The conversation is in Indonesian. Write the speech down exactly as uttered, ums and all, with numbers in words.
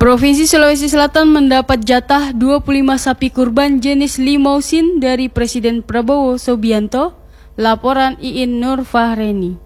Provinsi Sulawesi Selatan mendapat jatah dua puluh lima sapi kurban jenis limousin dari Presiden Prabowo Subianto. Laporan Iin Nur Fahreni.